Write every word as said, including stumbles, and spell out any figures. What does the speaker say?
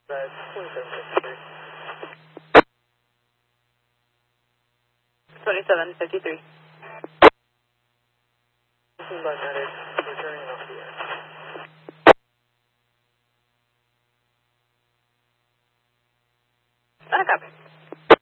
That's twenty-seven fifty-three. twenty-seven fifty-three. fifteen by medic, returning off the air. I copy.